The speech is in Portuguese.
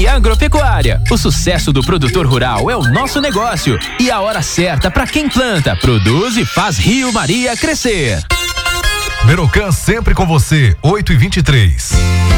Maria Agropecuária. O sucesso do produtor rural é o nosso negócio e a hora certa para quem planta, produz e faz Rio Maria crescer. Merocan sempre com você, 8h23.